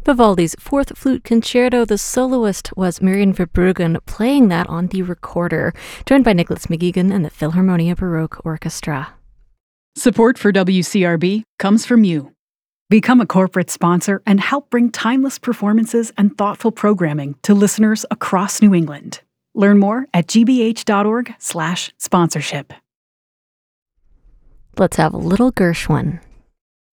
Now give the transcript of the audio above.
Vivaldi's Fourth Flute Concerto. The soloist was Marian Verbruggen, playing that on the recorder, joined by Nicholas McGeegan and the Philharmonia Baroque Orchestra. Support for WCRB comes from you. Become a corporate sponsor and help bring timeless performances and thoughtful programming to listeners across New England. Learn more at gbh.org/sponsorship. Let's have a little Gershwin.